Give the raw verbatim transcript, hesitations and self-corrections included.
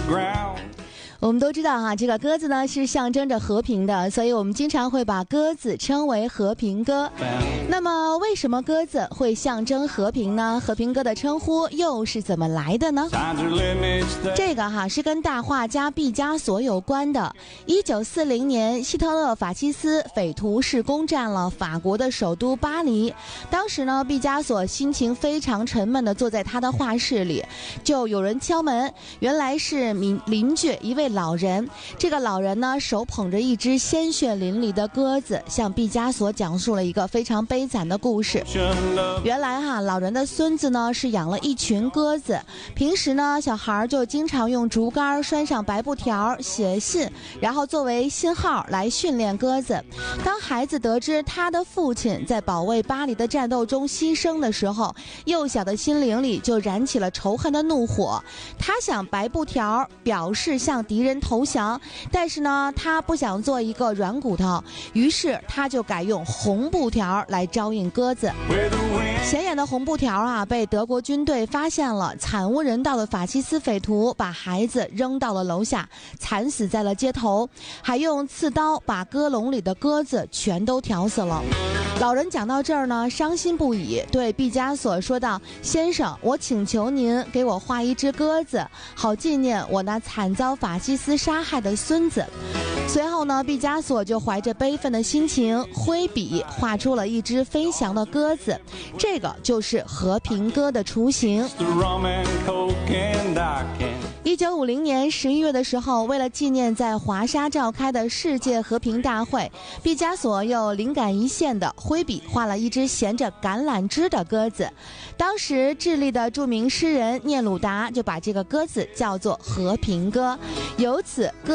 我们都知道哈、啊，这个鸽子呢是象征着和平的，所以我们经常会把鸽子称为和平鸽。那么为什么鸽子会象征和平呢？和平鸽的称呼又是怎么来的呢？这个哈、啊、是跟大画家毕加索有关的。一九四零年，希特勒法西斯匪徒是攻占了法国的首都巴黎。当时呢，毕加索心情非常沉闷地坐在他的画室里，就有人敲门，原来是邻邻居一位老人。这个老人呢，手捧着一只鲜血淋漓的鸽子，向毕加索讲述了一个非常悲惨的故事。原来哈，老人的孙子呢是养了一群鸽子，平时呢小孩就经常用竹竿拴上白布条写信，然后作为信号来训练鸽子。当孩子得知他的父亲在保卫巴黎的战斗中牺牲的时候，幼小的心灵里就燃起了仇恨的怒火。他想白布条表示向敌人投降，但是呢他不想做一个软骨头，于是他就改用红布条来招引鸽子。显眼的红布条啊被德国军队发现了，惨无人道的法西斯匪徒把孩子扔到了楼下，惨死在了街头，还用刺刀把鸽笼里的鸽子全都挑死了。老人讲到这儿呢，伤心不已，对毕加索说道：“先生，我请求您给我画一只鸽子，好纪念我那惨遭法西斯杀害的孙子。”随后呢，毕加索就怀着悲愤的心情，挥笔画出了一只飞翔的鸽子，这个就是和平鸽的雏形。一九五零年十一月的时候，为了纪念在华沙召开的世界和平大会，毕加索又灵感一现的挥笔画了一只衔着橄榄枝的鸽子。当时智利的著名诗人聂鲁达就把这个鸽子叫做和平鸽，由此鸽